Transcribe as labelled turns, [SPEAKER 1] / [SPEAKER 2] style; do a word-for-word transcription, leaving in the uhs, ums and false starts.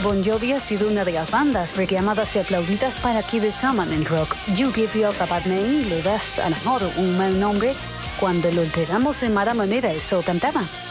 [SPEAKER 1] Bon Jovi ha sido una de las bandas reclamadas y aplaudidas para que besaban el rock. Lluvia fio tapat le das a l'amor un mal nombre cuando lo alteramos de mala manera, eso cantaba.